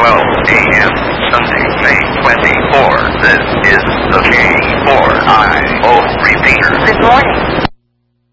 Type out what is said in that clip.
a.m. Sunday, May 24. This is the K4IO repeater. Good morning.